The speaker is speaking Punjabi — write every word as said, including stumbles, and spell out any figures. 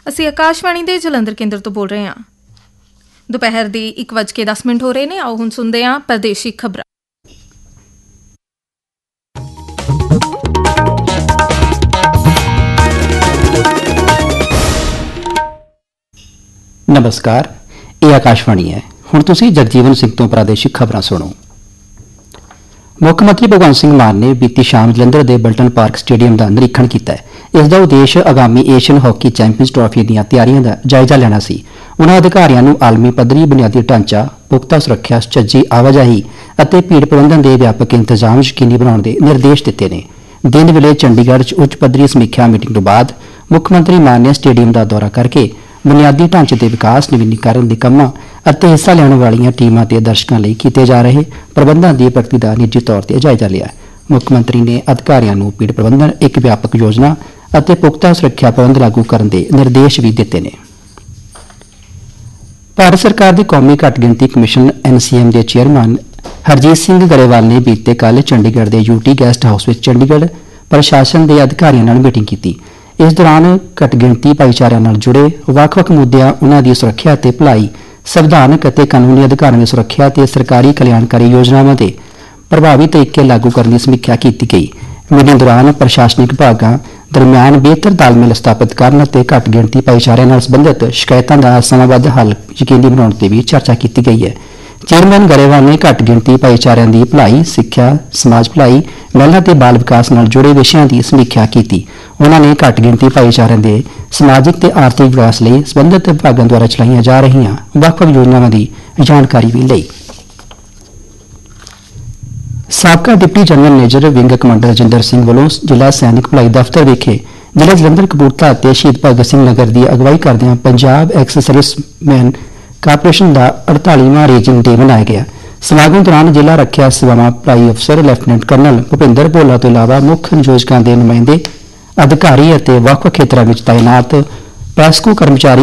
ਅਸੀਂ ਆਕਾਸ਼ਵਾਣੀ ਦੇ ਜਲੰਧਰ ਕੇਂਦਰ ਤੋਂ ਬੋਲ ਰਹੇ ਹਾਂ। ਦੁਪਹਿਰ ਦੀ ਇੱਕ ਵੱਜ ਕੇ ਦਸ ਮਿੰਟ ਹੋ ਰਹੇ ਨੇ। ਆਓ ਹੁਣ ਸੁਣਦੇ ਹਾਂ ਪ੍ਰਦੇਸ਼ੀ ਖਬਰਾਂ। ਨਮਸਕਾਰ, ਇਹ ਆਕਾਸ਼ਵਾਣੀ ਹੈ। ਹੁਣ ਤੁਸੀਂ ਜਗਜੀਵਨ ਸਿੰਘ ਤੋਂ ਪ੍ਰਾਦੇਸ਼ਿਕ ਖਬਰਾਂ ਸੁਣੋ। ਮੁੱਖ ਮੰਤਰੀ ਭਗਵੰਤ ਸਿੰਘ ਮਾਨ ਨੇ ਬੀਤੀ ਸ਼ਾਮ ਜਲੰਧਰ ਦੇ ਬਲਟਨ ਪਾਰਕ ਸਟੇਡੀਅਮ ਦਾ ਨਿਰੀਖਣ ਕੀਤਾ ਹੈ। ਇਸ ਦਾ ਉਦੇਸ਼ ਆਗਾਮੀ ਏਸ਼ੀਅਨ ਹਾਕੀ ਚੈਂਪੀਅਨਜ਼ ਟਰਾਫੀ ਦੀਆਂ ਤਿਆਰੀਆਂ ਦਾ ਜਾਇਜ਼ਾ ਲੈਣਾ ਸੀ। ਉਨ੍ਹਾਂ ਅਧਿਕਾਰੀਆਂ ਨੂੰ ਆਲਮੀ ਪੱਧਰੀ ਬੁਨਿਆਦੀ ਢਾਂਚਾ, ਪੁਖਤਾ ਸੁਰੱਖਿਆ, ਸੁਚੱਜੀ ਆਵਾਜਾਈ ਅਤੇ ਭੀੜ ਪ੍ਰਬੰਧਨ ਦੇ ਵਿਆਪਕ ਇੰਤਜ਼ਾਮ ਯਕੀਨੀ ਬਣਾਉਣ ਦੇ ਨਿਰਦੇਸ਼ ਦਿੱਤੇ ਨੇ। ਦਿਨ ਵੇਲੇ ਚੰਡੀਗੜ੍ਹ 'ਚ ਉੱਚ ਪੱਧਰੀ ਸਮੀਖਿਆ ਮੀਟਿੰਗ ਤੋਂ ਬਾਅਦ ਮੁੱਖ ਮੰਤਰੀ ਮਾਨ ਨੇ ਸਟੇਡੀਅਮ ਦਾ ਦੌਰਾ ਕਰਕੇ ਬੁਨਿਆਦੀ ਢਾਂਚੇ ਦੇ ਵਿਕਾਸ, ਨਵੀਨੀਕਰਨ ਦੇ ਕੰਮਾਂ ਅਤੇ ਹਿੱਸਾ ਲੈਣ ਵਾਲੀਆਂ ਟੀਮਾਂ ਤੇ ਦਰਸ਼ਕਾਂ ਲਈ ਕੀਤੇ ਜਾ ਰਹੇ ਪ੍ਰਬੰਧਾਂ ਦੀ ਪ੍ਰਗਤੀ ਦਾ ਨਿੱਜੀ ਤੌਰ ਤੇ ਜਾਇਜ਼ਾ ਲਿਆ। ਮੁੱਖ ਮੰਤਰੀ ਨੇ ਅਧਿਕਾਰੀਆਂ ਨੂੰ ਭੀੜ ਪ੍ਰਬੰਧਨ, ਇੱਕ ਵਿਆਪਕ ਯੋਜਨਾ ਅਤੇ ਪੁਖਤਾ ਸੁਰੱਖਿਆ ਪ੍ਰਬੰਧ ਲਾਗੂ ਕਰਨ ਦੇ ਨਿਰਦੇਸ਼ ਵੀ ਦਿੱਤੇ ਨੇ। ਭਾਰਤ ਸਰਕਾਰ ਦੀ ਕੌਮੀ ਘੱਟ ਗਿਣਤੀ ਕਮਿਸ਼ਨ ਐਨ ਸੀ ਐਮ ਦੇ ਚੇਅਰਮੈਨ ਹਰਜੀਤ ਸਿੰਘ ਗਰੇਵਾਲ ਨੇ ਬੀਤੇ ਕੱਲ੍ਹ ਚੰਡੀਗੜ੍ਹ ਦੇ ਯੂਟੀ ਗੈਸਟ ਹਾਊਸ ਵਿੱਚ ਚੰਡੀਗੜ੍ਹ ਪ੍ਰਸ਼ਾਸਨ ਦੇ ਅਧਿਕਾਰੀਆਂ ਨਾਲ ਮੀਟਿੰਗ ਕੀਤੀ। ਇਸ ਦੌਰਾਨ ਘੱਟ ਗਿਣਤੀ ਭਾਈਚਾਰਿਆਂ ਨਾਲ ਜੁੜੇ ਵੱਖ-ਵੱਖ ਮੁੱਦਿਆਂ, ਉਨ੍ਹਾਂ ਦੀ ਸੁਰੱਖਿਆ ਅਤੇ ਭਲਾਈ, ਸੰਵਿਧਾਨਕ ਅਤੇ ਕਾਨੂੰਨੀ ਅਧਿਕਾਰਾਂ ਦੀ ਸੁਰੱਖਿਆ ਅਤੇ ਸਰਕਾਰੀ ਕਲਿਆਣਕਾਰੀ ਯੋਜਨਾਵਾਂ ਦੇ ਪ੍ਰਭਾਵੀ ਤਰੀਕੇ ਲਾਗੂ ਕਰਨ ਦੀ ਸਮੀਖਿਆ ਕੀਤੀ ਗਈ। ਮੀਟਿੰਗ ਦੌਰਾਨ ਪ੍ਰਸ਼ਾਸਨਿਕ ਵਿਭਾਗਾਂ ਦਰਮਿਆਨ ਬਿਹਤਰ ਤਾਲਮੇਲ ਸਥਾਪਿਤ ਕਰਨ ਅਤੇ ਘੱਟ ਗਿਣਤੀ ਭਾਈਚਾਰਿਆਂ ਨਾਲ ਸੰਬੰਧਿਤ ਸ਼ਿਕਾਇਤਾਂ ਦਾ ਸਮਾਂਬੱਧ ਹੱਲ ਯਕੀਨੀ ਬਣਾਉਣ ਤੇ ਵੀ ਚਰਚਾ ਕੀਤੀ ਗਈ ਹੈ। ਚੇਅਰਮੈਨ ਗਰੇਵਾਲ ਨੇ ਘੱਟ ਗਿਣਤੀ ਭਾਈਚਾਰਿਆਂ ਦੀ ਭਲਾਈ, ਸਿੱਖਿਆ, ਸਮਾਜ ਭਲਾਈ, ਮਹਿਲਾ ਤੇ ਬਾਲ ਵਿਕਾਸ ਨਾਲ ਜੁੜੇ ਵਿਸ਼ਿਆਂ ਦੀ ਸਮੀਖਿਆ ਕੀਤੀ। ਉਨ੍ਹਾਂ ਨੇ ਘੱਟ ਗਿਣਤੀ ਭਾਈਚਾਰਿਆਂ ਦੇ ਸਮਾਜਿਕ ਤੇ ਆਰਥਿਕ ਵਿਕਾਸ ਲਈ ਸੰਬੰਧਿਤ ਵਿਭਾਗਾਂ ਦੁਆਰਾ ਚਲਾਈਆਂ ਜਾ ਰਹੀਆਂ ਵੱਖ-ਵੱਖ ਯੋਜਨਾਵਾਂ ਦੀ ਜਾਣਕਾਰੀ ਵੀ ਲਈ। ਸਾਬਕਾ deputy general major wing commander Rajinder Singh ਵੱਲੋਂ ਜ਼ਿਲ੍ਹਾ ਸੈਨਿਕ ਭਲਾਈ ਦਫ਼ਤਰ ਵਿਖੇ ਜ਼ਿਲ੍ਹਾ ਜਲੰਧਰ, ਕਪੂਰਥਲਾ ਅਤੇ ਸ਼ਹੀਦ ਭਗਤ ਸਿੰਘ ਨਗਰ ਦੀ ਅਗਵਾਈ ਕਰਦਿਆਂ ਪੰਜਾਬ ਐਕਸ ਸਰਵਿਸਮੈਨ ਕਾਰਪੋਰੇਸ਼ਨ ਦਾ ਅੜਤਾਲੀਵਾਂ ਰੇਜਿੰਗ ਡੇ ਮਨਾਇਆ ਗਿਆ। ਸਮਾਗਮ ਦੌਰਾਨ ਜ਼ਿਲ੍ਹਾ ਰੱਖਿਆ ਸੇਵਾਵਾਂ ਭਲਾਈ ਅਫਸਰ ਲੈਫਟੀਨੈਂਟ ਕਰਨਲ ਭੁਪਿੰਦਰ ਭੋਲਾ ਤੋਂ ਇਲਾਵਾ ਮੁੱਖ ਨਿਯੋਜਕਾਂ ਦੇ ਨੁਮਾਇੰਦੇ, ਅਧਿਕਾਰੀ ਅਤੇ ਵੱਖ-ਵੱਖ ਖੇਤਰਾਂ ਵਿੱਚ ਤਾਇਨਾਤ ਪੈਸਕੋ ਕਰਮਚਾਰੀ